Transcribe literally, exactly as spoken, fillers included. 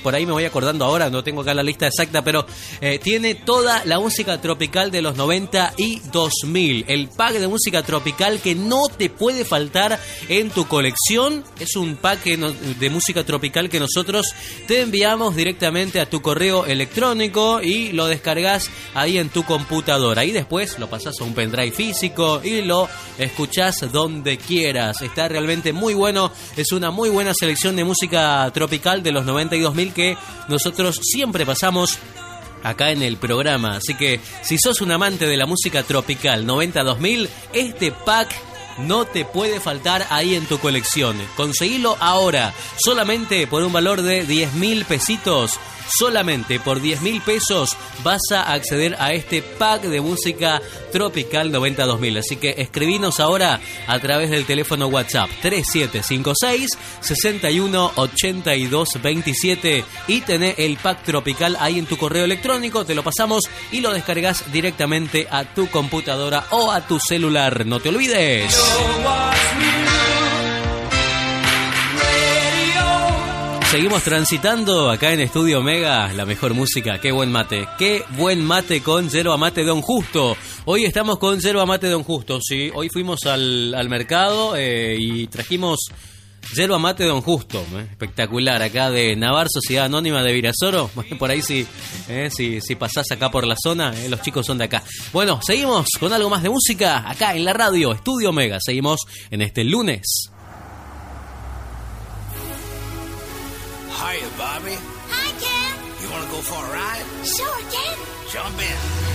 por ahí me voy acordando ahora, no tengo acá la lista exacta, pero eh, tiene toda la música tropical de los noventa y dos mil. El pack de música tropical que no te puede faltar en tu colección. Es un pack de música tropical que nosotros te enviamos directamente a tu correo electrónico y lo descargas ahí en tu computadora. Y después lo pasas a un pendrive físico y lo escuchás donde quieras. Está realmente muy bueno. Es una muy buena selección de música tropical de los noventa y dos mil que nosotros siempre pasamos acá en el programa. Así que si sos un amante de la música tropical noventa dos mil, este pack no te puede faltar ahí en tu colección. Conseguilo ahora, solamente por un valor de diez mil pesitos. Solamente por diez mil pesos vas a acceder a este pack de música tropical noventa dos mil. Así que escribinos ahora a través del teléfono WhatsApp tres siete cinco seis, seis uno ocho dos dos siete y tené el pack tropical ahí en tu correo electrónico. Te lo pasamos y lo descargas directamente a tu computadora o a tu celular. No te olvides. Seguimos transitando acá en Estudio Omega, la mejor música. Qué buen mate, qué buen mate con yerba mate Don Justo. Hoy estamos con yerba mate Don Justo, sí. Hoy fuimos al, al mercado eh, y trajimos yerba mate Don Justo, eh, espectacular, acá de Navar, Sociedad Anónima de Virasoro. Por ahí si, eh, si, si pasás acá por la zona, eh, los chicos son de acá. Bueno, seguimos con algo más de música acá en la radio, Estudio Omega. Seguimos en este lunes. Hiya, Bobby. Hi, Ken. You want to go for a ride? Sure, Ken. Jump in.